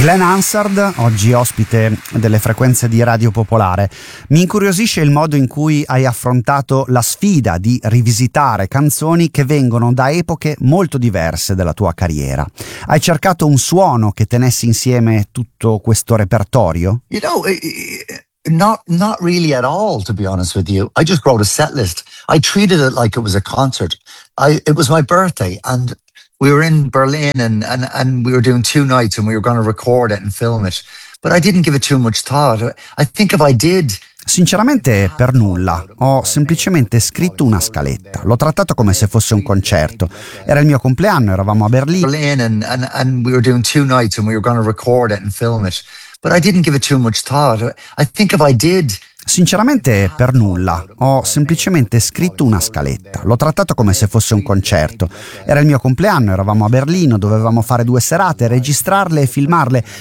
Glenn Hansard, oggi ospite delle frequenze di Radio Popolare. Mi incuriosisce il modo in cui hai affrontato la sfida di rivisitare canzoni che vengono da epoche molto diverse della tua carriera. Hai cercato un suono che tenesse insieme tutto questo repertorio? You know, not really at all, to be honest with you. I just wrote a set list. I treated it like it was a concert. It was my birthday, and we were in Berlin, and we were doing 2 nights, and we were going to record it and film it. But I didn't give it too much thought. I think if I did... Sinceramente per nulla, ho semplicemente scritto una scaletta, l'ho trattato come se fosse un concerto. Era il mio compleanno, eravamo a Berlino. Berlin, and we were doing 2 nights, and we were going to record it and film it. But I didn't give it too much thought. I think if I did... Sinceramente per nulla, ho semplicemente scritto una scaletta, l'ho trattato come se fosse un concerto. Era il mio compleanno, eravamo a Berlino, dovevamo fare 2 serate, registrarle e filmarle.